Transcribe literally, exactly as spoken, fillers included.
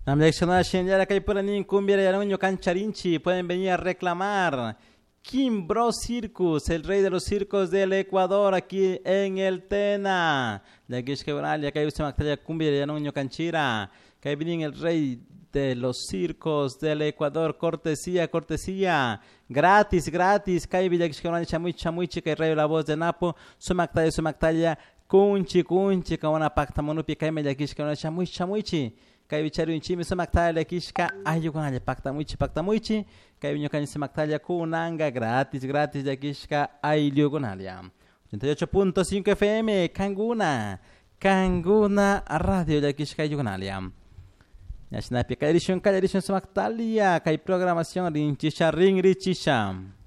Amleccionar Shenjara Kaipuranin Cumbia Yaruño Cancharinchi, pueden venir a reclamar. Kim Bro Circus, el rey de los circos del Ecuador, aquí en el Tena. De aquí es que van a caer usted Cumbia Yaruño Canchira, que viene el rey de los circos del Ecuador, cortesía, cortesía, gratis, gratis, que hay que van a chamuy, chamuy, chica, el rey de la voz de Napo, su mactalla, su mactalla, cunchi, cunchi, que van a pacta monupi, que me de aquí que van a chamuy, chamuy, kay bichari un chimi samaktalia kishka ayu con ale pacta muichi pacta muichi kay viño kan samaktalia kunanga gratis gratis de kishka ayu con alia ochenta y ocho punto cinco F M Kanguna Kanguna radio de kishka ayu con alia ya sinapi kay edition kay edition samaktalia kay programación rinchisha ring richisha